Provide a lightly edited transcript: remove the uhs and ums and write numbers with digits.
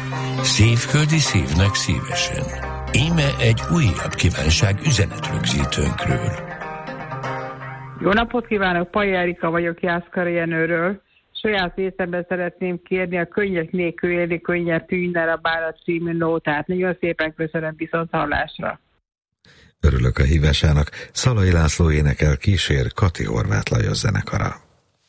Szívföldi szívnek szívesen. Íme egy újabb kívánság üzenetrögzítőnkről. Jó napot kívánok, Pajai Erika vagyok Jászkari Jenőről. Saját részemben szeretném kérni a Könnyek nélkül élni, könnyen tűnne a bánat című nótát. Nagyon szépen köszönöm, viszont hallásra. Örülök a hívásának. Szalai László énekel, kísér Kati Horváth Lajos zenekara.